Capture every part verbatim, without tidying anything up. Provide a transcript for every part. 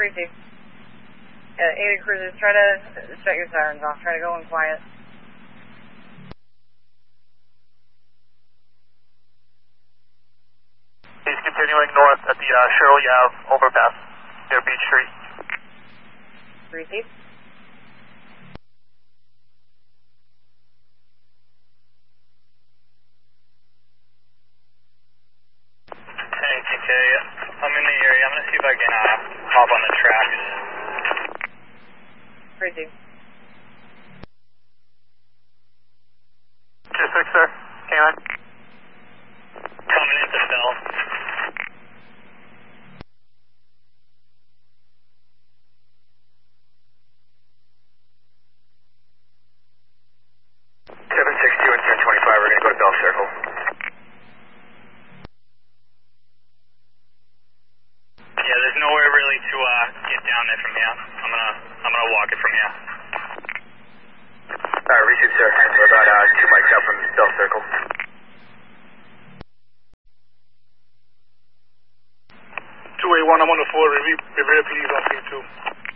three two. Uh, eighty cruisers, try to shut your sirens off. Try to go in quiet. He's continuing north at the uh, Shirley Ave overpass near Beach Street. Receive. Hey, T K, I'm in the area. I'm going to see if I can uh, hop on the tracks. Receive. two six, sir. Came in. Coming into cell. seven six two and ten twenty-five, we're going to go to Bell Circle. Yeah, there's nowhere really to uh, get down there from here. I'm going to I'm gonna walk it from here. Alright, receive, sir. We're about uh, two mics out from Bell Circle. two eight one, I'm on the floor. Revere, please, on C two.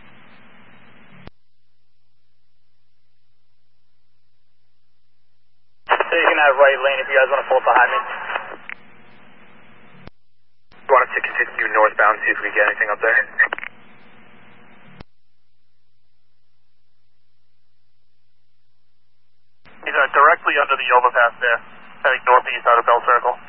Taking that right lane if you guys want to pull up behind me. You want us to continue northbound, see if we get anything up there? He's uh, directly under the overpass there, heading northeast out of Bell Circle.